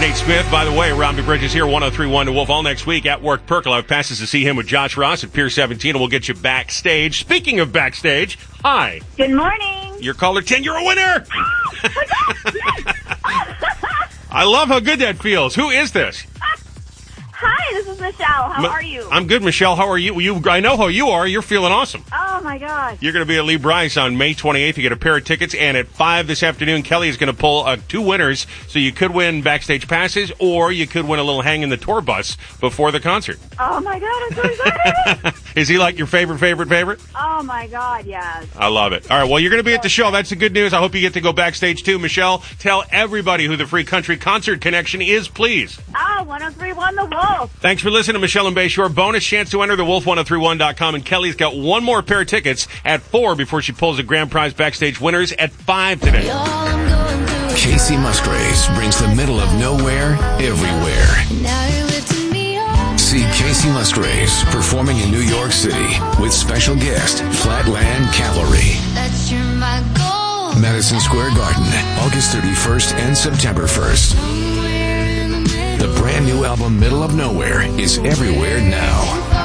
Tate Smith. By the way, Robbie Bridges here, 103.1 to Wolf all next week at work. Perk. I'll have passes to see him with Josh Ross at Pier 17, and we'll get you backstage. Speaking of backstage, hi. Good morning. You're caller 10. You're a winner. I love how good that feels. Who is this? Hi, this is Michelle. How are you? I'm good, Michelle. How are you? I know how you are. You're feeling awesome. Oh, my gosh. You're going to be at Lee Bryce on May 28th. You get a pair of tickets, and at 5 this afternoon, Kelly is going to pull 2 winners, so you could win backstage passes, or you could win a little hang in the tour bus before the concert. Oh, my God, I'm so excited. Is he like your favorite? Oh, my God, yes. I love it. All right, well, you're going to be at the show. That's the good news. I hope you get to go backstage, too. Michelle, tell everybody who the Free Country Concert Connection is, please. 1031 The Wolf. Thanks for listening to Michelle and Bayshore. Bonus chance to enter the Wolf1031.com. And Kelly's got one more pair of tickets at 4 before she pulls the grand prize backstage winners at 5 today. Casey Musgraves brings the middle of nowhere everywhere. See Casey Musgraves performing in New York City with special guest Flatland Cavalry. Madison Square Garden, August 31st and September 1st. The brand new album Middle of Nowhere is everywhere now.